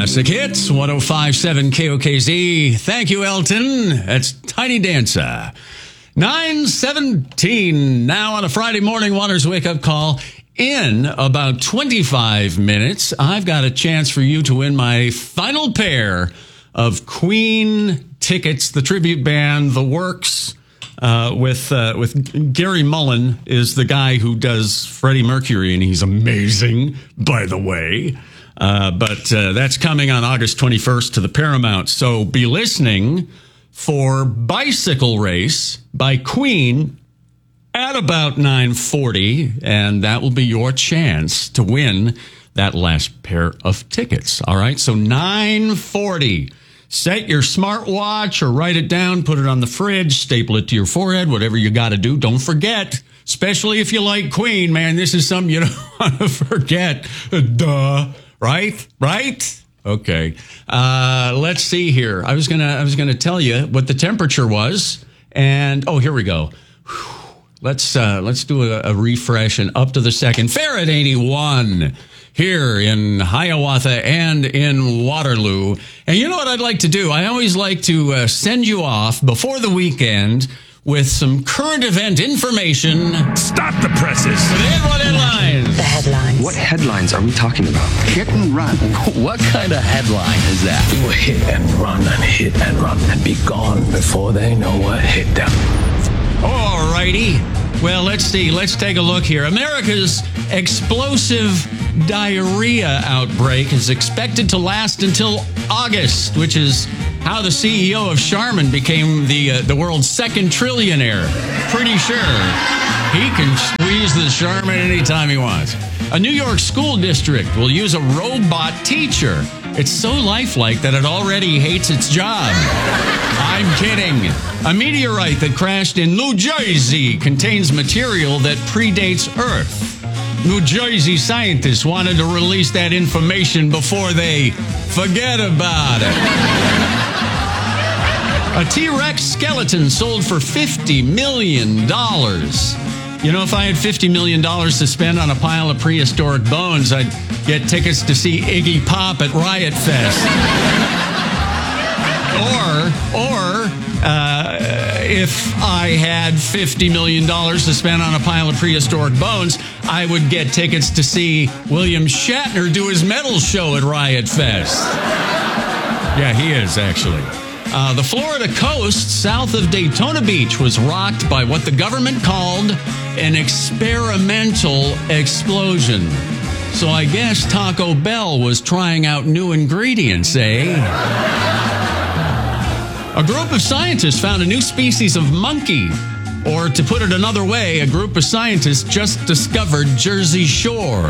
Classic Hits, 105.7 KOKZ. Thank you, Elton. That's Tiny Dancer. 9:17 now on a Friday morning, Waters Wake Up Call. In about 25 minutes, I've got a chance for you to win my final pair of Queen tickets, the tribute band, The Works, with Gary Mullen is the guy who does Freddie Mercury, and he's amazing, by the way. But that's coming on August 21st to the Paramount. So be listening for Bicycle Race by Queen at about 9:40, and that will be your chance to win that last pair of tickets. All right, so 9:40. Set your smartwatch or write it down, put it on the fridge, staple it to your forehead, whatever you got to do. Don't forget, especially if you like Queen, man, this is something you don't want to forget. Duh. Right? Okay. Let's see here. I was gonna tell you what the temperature was, and here we go. Let's do a refresh and up to the second. Fahrenheit 81 here in Hiawatha and in Waterloo. And you know what I'd like to do? I always like to send you off before the weekend with some current event information. Stop the presses. What headlines? The headlines. What headlines are we talking about? Hit and run. What kind of headline is that? You hit and run and be gone before they know what hit them. All righty. Well, let's see. Let's take a look here. America's explosive diarrhea outbreak is expected to last until August, which is how the CEO of Charmin became the world's second trillionaire. Pretty sure he can squeeze the Charmin anytime he wants. A New York school district will use a robot teacher. It's so lifelike that it already hates its job. I'm kidding. A meteorite that crashed in New Jersey contains material that predates Earth. New Jersey scientists wanted to release that information before they forget about it. A T-Rex skeleton sold for $50 million. You know, if I had $50 million to spend on a pile of prehistoric bones, I'd get tickets to see Iggy Pop at Riot Fest. Or if I had $50 million to spend on a pile of prehistoric bones, I would get tickets to see William Shatner do his metal show at Riot Fest. Yeah, he is, actually. The Florida coast south of Daytona Beach was rocked by what the government called an experimental explosion. So I guess Taco Bell was trying out new ingredients, eh? A group of scientists found a new species of monkey. Or to put it another way, a group of scientists just discovered Jersey Shore.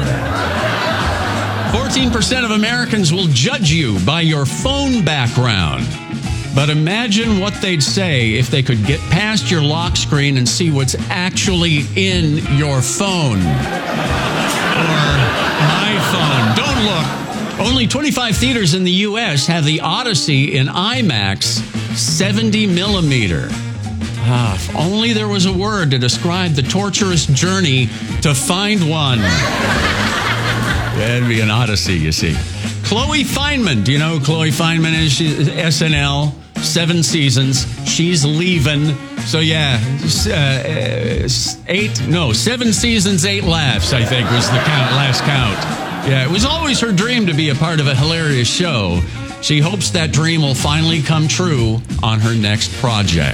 14% of Americans will judge you by your phone background. But imagine what they'd say if they could get past your lock screen and see what's actually in your phone. Or my phone. Don't look. Only 25 theaters in the U.S. have the Odyssey in IMAX 70 millimeter. If only there was a word to describe the torturous journey to find one. That'd be an Odyssey, you see. Chloe Fineman. Do you know who Chloe Fineman is? She's SNL, 7 seasons. She's leaving. So, yeah, 7 seasons, 8 laughs, I think, was the last count. Yeah, it was always her dream to be a part of a hilarious show. She hopes that dream will finally come true on her next project.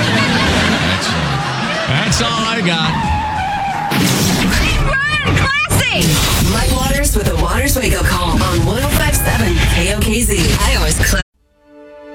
That's all I got. Run, classy! Mike Waters with the Waters Wake Up Call on 105.7 KOKZ. Iowa's